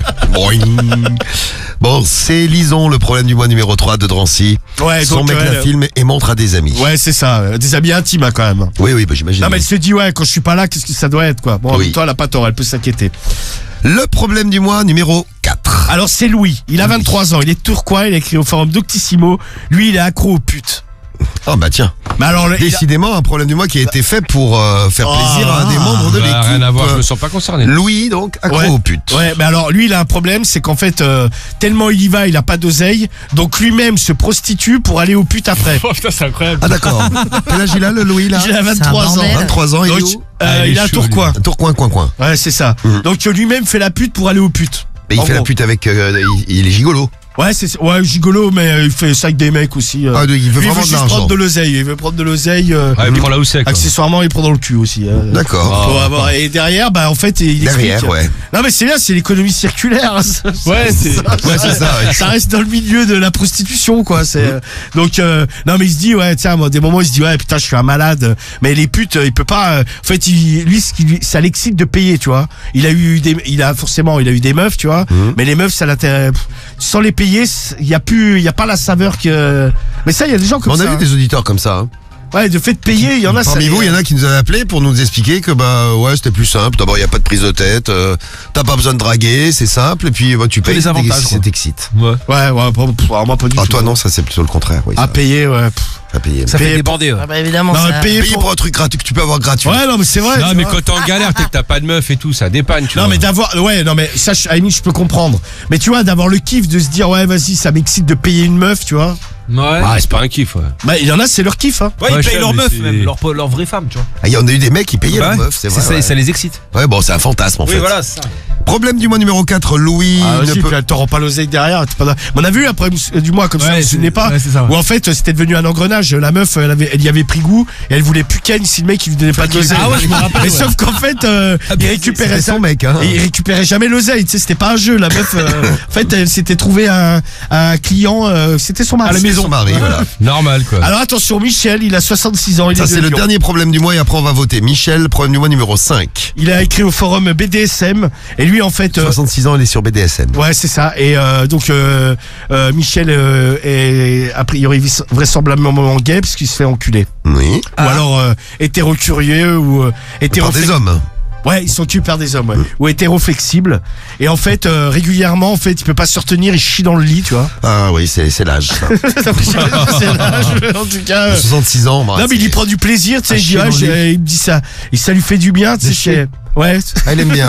Speaker 1: Boing. Bon, c'est Lison, le problème du mois numéro 3 de Drancy.
Speaker 3: Ouais,
Speaker 1: Son
Speaker 3: donc,
Speaker 1: mec la filme et montre à des amis.
Speaker 3: Ouais, c'est ça. Des amis intimes, hein, quand même.
Speaker 1: Oui, bah, j'imagine.
Speaker 3: Non, mais elle se dit, ouais, quand je suis pas là, qu'est-ce que ça doit être, quoi. Bon,
Speaker 1: Oui.
Speaker 3: toi, elle a pas tort, elle peut s'inquiéter.
Speaker 1: Le problème du mois numéro 4.
Speaker 3: Alors, c'est Louis. Il a 23 ans. Il est tourcoing. Il a écrit au forum Doctissimo. Lui, il est accro aux putes.
Speaker 1: Oh bah tiens.
Speaker 3: Mais alors,
Speaker 1: Décidément, un problème du mois qui a été fait pour faire plaisir à un des membres de l'équipe.
Speaker 9: Rien à voir, je me sens pas concerné.
Speaker 1: Louis, donc, accro aux putes.
Speaker 3: Ouais, mais alors lui, il a un problème, c'est qu'en fait, tellement il y va, il a pas d'oseille, donc lui-même se prostitue pour aller aux putes après.
Speaker 4: Oh putain, c'est incroyable.
Speaker 1: Ah d'accord. Quel âge il a, le Louis, là?
Speaker 3: Il a 23 ans.
Speaker 5: bordel.
Speaker 1: 23 ans, il est
Speaker 3: Donc,
Speaker 1: où?
Speaker 3: il a un Tourcoing.
Speaker 1: Tourcoing, coin.
Speaker 3: Ouais, c'est ça. Donc lui-même fait la pute pour aller aux putes.
Speaker 1: Mais il
Speaker 3: En
Speaker 1: fait la
Speaker 3: gros.
Speaker 1: pute avec... il est gigolo.
Speaker 3: Ouais, ouais, gigolo, mais il fait ça avec des mecs aussi.
Speaker 1: Ah, il veut
Speaker 3: Lui, il
Speaker 1: vraiment
Speaker 3: veut
Speaker 1: de
Speaker 3: juste
Speaker 1: l'argent.
Speaker 3: prendre de l'oseille. Il veut prendre de l'oseille.
Speaker 9: Ah, il prend là où c'est, quoi.
Speaker 3: Accessoirement, il prend dans le cul aussi.
Speaker 1: D'accord.
Speaker 3: Pour avoir- Et derrière, bah en fait, il
Speaker 1: Derrière,
Speaker 3: explique.
Speaker 1: ouais.
Speaker 3: Non mais c'est bien, c'est l'économie circulaire.
Speaker 4: Ouais, c'est.
Speaker 1: Ouais, c'est ça. Ouais.
Speaker 3: Ça reste dans le milieu de la prostitution, quoi. C'est donc non mais il se dit ouais, tiens, moi des moments il se dit ouais putain, je suis un malade. Mais les putes, il peut pas. En fait, lui, ça l'excite de payer, tu vois. Il a eu des meufs, tu vois. Mais les meufs, ça l'intéresse. Sans les payer, il y a pas la saveur que. Mais ça, il y a des gens comme
Speaker 1: On
Speaker 3: ça.
Speaker 1: a vu des auditeurs comme ça. Hein.
Speaker 3: Ouais, de fait de payer, il y en a.
Speaker 1: Parmi vous, il y en a qui nous avaient appelé pour nous expliquer que bah ouais, c'était plus simple. D'abord, il y a pas de prise de tête, t'as pas besoin de draguer, c'est simple. Et puis bah, tu payes,
Speaker 4: les avantages,
Speaker 1: ça
Speaker 4: quoi.
Speaker 1: t'excite.
Speaker 3: Ouais, moi pas du
Speaker 1: Ah
Speaker 3: tout.
Speaker 1: toi non, ça c'est plutôt le contraire. Oui,
Speaker 3: À
Speaker 1: ça.
Speaker 3: payer, ouais.
Speaker 1: À payer.
Speaker 4: Ça fait
Speaker 3: Payer
Speaker 4: débander, ouais.
Speaker 5: Ah bah évidemment.
Speaker 3: Non,
Speaker 5: ça...
Speaker 3: mais payer
Speaker 1: Payer pour un truc gratuit que tu peux avoir gratuit.
Speaker 3: Ouais, non mais c'est vrai.
Speaker 9: Non,
Speaker 3: tu
Speaker 9: mais
Speaker 3: vois.
Speaker 9: quand t'es en galère, t'es que t'as pas de meuf et tout, ça dépanne, tu
Speaker 3: Non
Speaker 9: vois.
Speaker 3: mais d'avoir non mais ça à la limite je peux comprendre. Mais tu vois d'avoir le kiff de se dire ouais vas-y ça m'excite de payer une meuf, tu vois.
Speaker 4: Ouais.
Speaker 9: Ah, c'est pas un kiff, ouais.
Speaker 3: Bah il y en a c'est leur kiff hein.
Speaker 4: Ouais,
Speaker 9: Ouais,
Speaker 4: ils
Speaker 9: je
Speaker 4: payent
Speaker 9: sais,
Speaker 4: leur
Speaker 9: mais
Speaker 4: meuf,
Speaker 9: c'est-
Speaker 4: même, leur vraie femme, tu vois.
Speaker 1: Ah, il y en a eu des mecs qui payaient
Speaker 4: Bah
Speaker 1: leur
Speaker 4: ouais.
Speaker 1: meuf, c'est vrai.
Speaker 4: Ça,
Speaker 1: ouais.
Speaker 4: ça les excite.
Speaker 1: Ouais, bon, c'est un fantasme en fait.
Speaker 4: Oui, voilà, c'est ça.
Speaker 1: Problème du mois numéro 4, Louis
Speaker 3: Ah
Speaker 1: ne
Speaker 3: aussi,
Speaker 1: peut...
Speaker 3: puis elle te rend pas l'oseille derrière. On a vu après du mois comme ça,
Speaker 4: Ouais,
Speaker 3: vous vous souvenez pas
Speaker 4: ouais, c'est ça, ouais.
Speaker 3: où en fait c'était devenu un engrenage. La meuf elle y avait pris goût et elle voulait plus ken si le mec il lui donnait pas d'oseille.
Speaker 4: Ah ouais, je me rappelle,
Speaker 3: Mais
Speaker 4: ouais.
Speaker 3: sauf qu'en fait il récupérait
Speaker 1: C'était son mec, hein.
Speaker 3: Et il récupérait jamais l'oseille, tu sais, c'était pas un jeu. La meuf, en fait, elle s'était trouvé un client, c'était son mari.
Speaker 1: C'était son mari, voilà.
Speaker 9: Normal, quoi.
Speaker 3: Alors attention, Michel, il a 66 ans. Il
Speaker 1: Ça
Speaker 3: est de
Speaker 1: c'est le
Speaker 3: Lyon.
Speaker 1: dernier problème du mois et après on va voter. Michel, problème du mois numéro 5.
Speaker 3: Il a écrit au forum BDSM et lui en fait.
Speaker 1: 66 ans, il est sur BDSM.
Speaker 3: Ouais, c'est ça. Et donc Michel est a priori vraisemblablement gay parce qu'il se fait enculer.
Speaker 1: Oui.
Speaker 3: Ou alors hétérocurieux ou
Speaker 1: Par
Speaker 3: hétéroflexible.
Speaker 1: des hommes.
Speaker 3: Ouais, ils sont occupés par des hommes, ouais. Ou hétéroflexibles. Et en fait, régulièrement, en fait, il peut pas se retenir, il chie dans le lit, tu vois.
Speaker 1: Ah oui, c'est l'âge. ça.
Speaker 3: C'est l'âge, en tout cas.
Speaker 1: 66 ans, bah,
Speaker 3: Non, mais il y
Speaker 1: c'est-
Speaker 3: prend du plaisir, tu sais.
Speaker 1: Ah,
Speaker 3: Il dit,
Speaker 1: chier
Speaker 3: ah,
Speaker 1: dans le lit.
Speaker 3: il me dit ça. Et ça lui fait du bien, tu sais.
Speaker 1: chier.
Speaker 3: Ouais.
Speaker 1: Ah, il aime bien.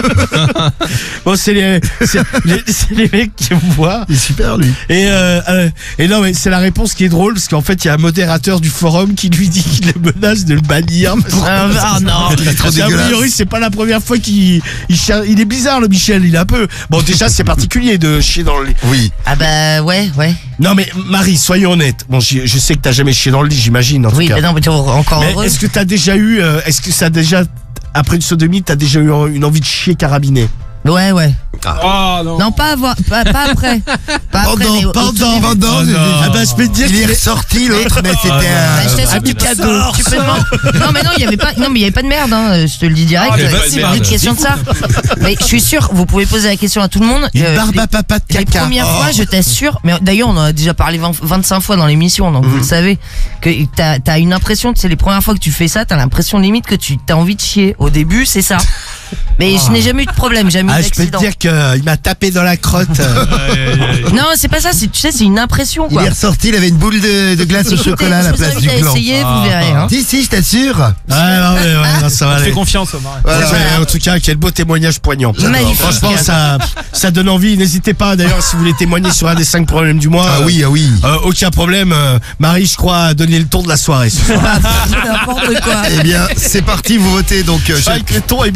Speaker 3: Bon, c'est les mecs qui me voient.
Speaker 1: Il est super, lui.
Speaker 3: Et non, mais c'est la réponse qui est drôle parce qu'en fait, il y a un modérateur du forum qui lui dit qu'il le menace de le bannir.
Speaker 5: Ah non.
Speaker 1: Il est trop
Speaker 3: A
Speaker 1: dégueulasse.
Speaker 3: priori, c'est pas la première fois il est bizarre, le Michel. Il est un peu. Bon, déjà, c'est particulier de chier dans le lit.
Speaker 1: Oui.
Speaker 5: Ah bah ouais.
Speaker 3: Non, mais Marie, soyons honnêtes. Bon, je sais que t'as jamais chié dans le lit, j'imagine. En
Speaker 5: Oui,
Speaker 3: tout cas.
Speaker 5: mais non, mais t'es encore
Speaker 3: Mais
Speaker 5: heureux.
Speaker 3: est-ce que t'as déjà eu, est-ce que ça a déjà, après une sodomie, t'as déjà eu une envie de chier carabiné?
Speaker 5: Ouais.
Speaker 4: Oh non.
Speaker 5: Non, pas après. Pas après, mais au tout début.
Speaker 1: Pendant.
Speaker 3: Ah bah, je peux te dire
Speaker 1: Il est
Speaker 3: qu'il est.
Speaker 1: ressorti l'autre, mais c'était
Speaker 5: Bah, je
Speaker 1: un...
Speaker 5: t'assure, tu peux demander. Non mais non, il y avait pas de merde, hein. Je te le dis direct.
Speaker 9: il y avait pas de
Speaker 5: C'est
Speaker 9: merde.
Speaker 5: pas une question de ça. Mais je suis sûr, vous pouvez poser la question à tout le monde.
Speaker 3: Une barbe à papa de
Speaker 5: Les
Speaker 3: caca.
Speaker 5: premières fois, je t'assure, mais d'ailleurs on en a déjà parlé 25 fois dans l'émission, donc vous le savez, que t'as une impression, c'est les premières fois que tu fais ça, t'as l'impression limite que tu t'as envie de chier. Au début, c'est ça. Mais je n'ai jamais eu de problème, jamais eu
Speaker 3: Ah, je peux te
Speaker 5: d'accident.
Speaker 3: dire qu'il m'a tapé dans la crotte.
Speaker 5: Non, c'est pas ça, tu sais, c'est une impression
Speaker 1: Il
Speaker 5: quoi.
Speaker 1: est ressorti, il avait une boule de glace au
Speaker 5: Écoutez,
Speaker 1: chocolat à la
Speaker 5: je vous
Speaker 1: place
Speaker 5: invite
Speaker 1: du
Speaker 5: à
Speaker 1: gland.
Speaker 5: essayer, vous verrez. Hein.
Speaker 1: Si, je t'assure.
Speaker 3: Ouais, non, ça va
Speaker 4: On
Speaker 3: aller.
Speaker 4: fait confiance, Omar.
Speaker 1: Voilà.
Speaker 3: Ouais, en tout cas, quel beau témoignage poignant.
Speaker 5: Magnifique.
Speaker 3: Franchement, ça donne envie. N'hésitez pas, d'ailleurs, si vous voulez témoigner sur un des 5 problèmes du mois.
Speaker 1: Ah oui.
Speaker 3: Aucun problème. Marie, je crois, a donné le ton de la soirée ce soir.
Speaker 5: N'importe quoi.
Speaker 1: Eh bien, c'est parti, vous votez donc.
Speaker 3: Je crois que le ton est bien donné.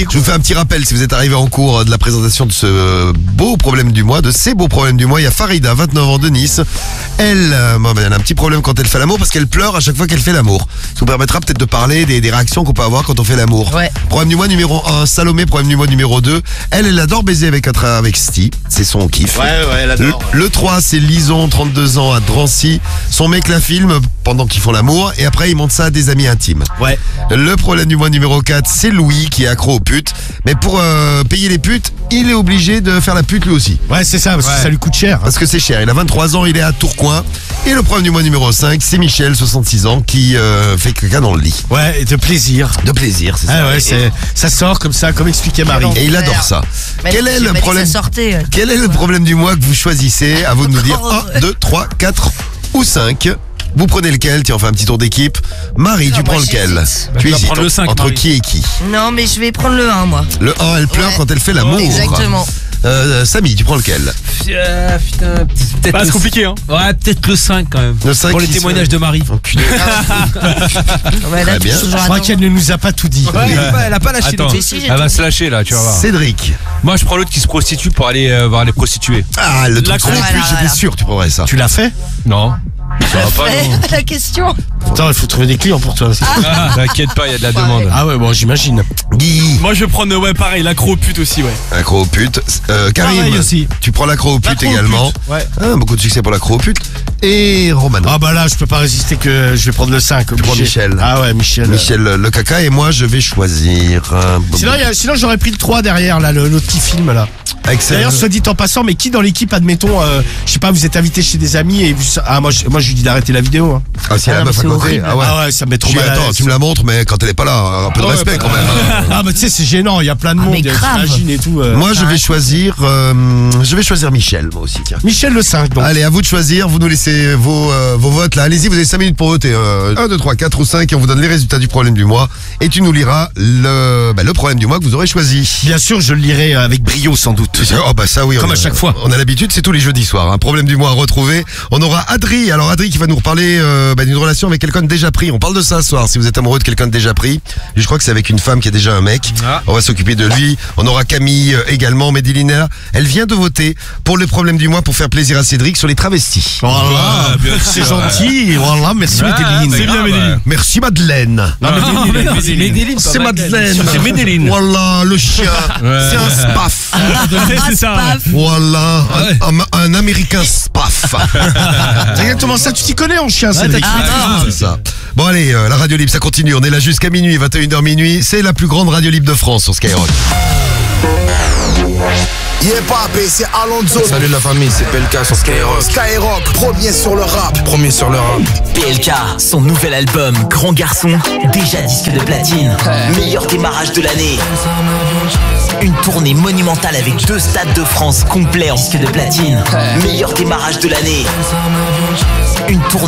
Speaker 3: compliqué.
Speaker 1: Je vous fais un petit rappel si vous êtes arrivé en cours de la présentation de ce beau problème du mois, de ces beaux problèmes du mois. Il y a Farida, 29 ans de Nice. Elle a un petit problème quand elle fait l'amour parce qu'elle pleure à chaque fois qu'elle fait l'amour. Ça vous permettra peut-être de parler des réactions qu'on peut avoir quand on fait l'amour.
Speaker 5: Ouais.
Speaker 1: Problème du mois numéro 1, Salomé. Problème du mois numéro 2, elle adore baiser avec Sty. C'est son kiff.
Speaker 3: Ouais, elle adore.
Speaker 1: Le 3, c'est Lison, 32 ans, à Drancy. Son mec la filme pendant qu'ils font l'amour et après il montre ça à des amis intimes.
Speaker 3: Ouais.
Speaker 1: Le problème du mois numéro 4, c'est Louis qui est accro aux putes. Mais pour payer les putes, il est obligé de faire la pute lui aussi.
Speaker 3: Ouais, c'est ça, parce que ça lui coûte cher.
Speaker 1: Parce que c'est cher. Il a 23 ans, il est à Tourcoing. Et le problème du mois numéro 5, c'est Michel, 66 ans, qui fait caca dans le lit.
Speaker 3: Ouais, et de plaisir.
Speaker 1: De plaisir, c'est ça.
Speaker 3: Ah ouais, ça sort comme ça, comme expliquait Marie.
Speaker 1: Et il adore ça.
Speaker 5: Mais
Speaker 1: Quel est le problème Quel est le problème du mois que vous choisissez? À vous de nous dire 1, 2, 3, 4 ou 5. Vous prenez lequel? Tiens, on fait un petit tour d'équipe. Marie, tu prends lequel? Tu hésites
Speaker 9: prendre le 5,
Speaker 1: entre
Speaker 9: Marie.
Speaker 1: qui et qui?
Speaker 5: Non, mais je vais prendre le 1, moi.
Speaker 1: Le 1, elle pleure
Speaker 5: Ouais.
Speaker 1: quand elle fait l'amour.
Speaker 5: Exactement.
Speaker 1: Samy, tu prends lequel?
Speaker 9: Putain, peut-être.
Speaker 4: c'est compliqué, hein.
Speaker 9: Ouais, peut-être le 5 quand même.
Speaker 1: Le 5
Speaker 9: Pour les
Speaker 1: qui
Speaker 9: témoignages de Marie.
Speaker 1: Enculé.
Speaker 5: Ouais, là,
Speaker 1: Très bien.
Speaker 5: toujours
Speaker 3: Je crois
Speaker 5: attendre.
Speaker 3: qu'elle ne nous a pas tout dit.
Speaker 9: Elle a pas lâché Attends, le
Speaker 5: Si, si, j'ai
Speaker 9: elle va
Speaker 5: tout.
Speaker 9: se lâcher là, tu vas voir.
Speaker 1: Cédric.
Speaker 9: Moi, je prends l'autre qui se prostitue pour aller voir les prostituées.
Speaker 1: Ah, le truc
Speaker 5: Voilà,
Speaker 1: j'étais
Speaker 5: voilà.
Speaker 1: sûr que tu prendrais ça.
Speaker 3: Tu l'as fait?
Speaker 9: Non. Ça va pas, non.
Speaker 5: La question.
Speaker 3: Attends, il faut trouver des clients pour toi aussi.
Speaker 9: Ah, t'inquiète pas, il y a de la demande.
Speaker 3: Ah ouais, bon, j'imagine.
Speaker 1: Guy.
Speaker 4: Moi, je vais prendre, ouais, pareil, l'accro aux putes aussi, ouais.
Speaker 1: Accro aux putes. Karim.
Speaker 3: Pareil aussi.
Speaker 1: Tu prends l'accro aux putes
Speaker 3: L'accro aux
Speaker 1: également.
Speaker 3: putes, ouais.
Speaker 1: Ah, beaucoup de succès pour l'accro aux putes. Et Romano.
Speaker 3: Ah bah là, je peux pas résister que je vais prendre le 5.
Speaker 1: Tu prends Michel.
Speaker 3: Ah ouais, Michel.
Speaker 1: Michel le caca et moi je vais choisir.
Speaker 3: Sinon j'aurais pris le 3 derrière, là, le petit film, là.
Speaker 1: Excellent.
Speaker 3: D'ailleurs, soit dit en passant, mais qui dans l'équipe, admettons, je sais pas, vous êtes invité chez des amis et moi je lui dis d'arrêter la vidéo. Hein.
Speaker 1: Ah, si,
Speaker 5: Ah
Speaker 1: la
Speaker 5: non,
Speaker 1: meuf
Speaker 5: mais
Speaker 1: à
Speaker 5: c'est
Speaker 1: côté.
Speaker 5: horrible.
Speaker 1: Ah ouais.
Speaker 3: Ah ouais, ça me met trop mal à
Speaker 1: Attends,
Speaker 3: l'aise.
Speaker 1: tu me la montres, mais quand elle est pas là, un peu de respect quand même.
Speaker 3: Ah bah tu sais, c'est gênant, il y a plein de monde,
Speaker 5: mais grave.
Speaker 3: j'imagine et tout.
Speaker 1: Moi je vais choisir Michel, moi aussi, tiens.
Speaker 3: Michel le 5, donc.
Speaker 1: Allez, à vous de choisir, vous nous laissez vos votes là. Allez-y, vous avez 5 minutes pour voter. 1, 2, 3, 4 ou 5 et on vous donne les résultats du problème du mois. Et tu nous liras le problème du mois que vous aurez choisi.
Speaker 3: Bien sûr, je le lirai avec brio, sans doute.
Speaker 1: Oh bah ça oui.
Speaker 3: Comme à chaque fois.
Speaker 1: On a l'habitude, c'est tous les jeudis soirs. Un problème du mois à retrouver. On aura Adri. Alors Adri qui va nous reparler d'une relation avec quelqu'un de déjà pris. On parle de ça ce soir. Si vous êtes amoureux de quelqu'un de déjà pris, je crois que c'est avec une femme qui a déjà un mec.
Speaker 9: Ah.
Speaker 1: On va s'occuper de lui. On aura Camille également. Médilina, elle vient de voter pour le problème du mois pour faire plaisir à Cédric sur les travestis.
Speaker 3: Voilà, c'est gentil. Voilà, merci Médéline.
Speaker 9: c'est bien, Médéline.
Speaker 1: Merci Madeleine.
Speaker 3: Non,
Speaker 9: Médéline,
Speaker 1: C'est Madeleine.
Speaker 9: C'est Médéline.
Speaker 1: Voilà, le chien.
Speaker 9: Ouais.
Speaker 1: C'est un spaf.
Speaker 4: C'est ça. Ouais.
Speaker 1: Voilà, un américain spaf.
Speaker 3: C'est exactement ça, tu t'y connais en chien, Cédric.
Speaker 1: C'est ça. Bon allez, la radio libre ça continue, on est là jusqu'à minuit, 21h minuit, c'est la plus grande radio libre de France sur Skyrock.
Speaker 10: Yeah papé, c'est Alonso.
Speaker 11: Salut la famille, c'est PLK sur Skyrock.
Speaker 10: Skyrock, premier sur le rap.
Speaker 11: Premier sur le rap.
Speaker 2: PLK, son nouvel album Grand Garçon, déjà disque de platine. Meilleur démarrage de l'année. Une tournée monumentale avec 2 stades de France complets en disque de platine. Meilleur démarrage de l'année. Une tournée